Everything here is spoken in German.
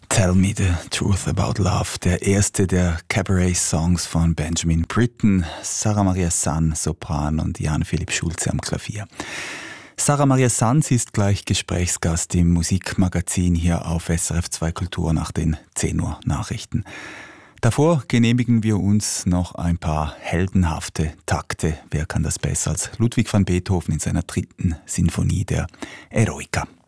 Tell Me the Truth About Love, der erste der Cabaret-Songs von Benjamin Britten, Sarah Maria Sann, Sopran und Jan-Philipp Schulze am Klavier. Sarah Maria Sann ist gleich Gesprächsgast im Musikmagazin hier auf SRF 2 Kultur nach den 10 Uhr Nachrichten. Davor genehmigen wir uns noch ein paar heldenhafte Takte. Wer kann das besser als Ludwig van Beethoven in seiner 3. Sinfonie der Eroica?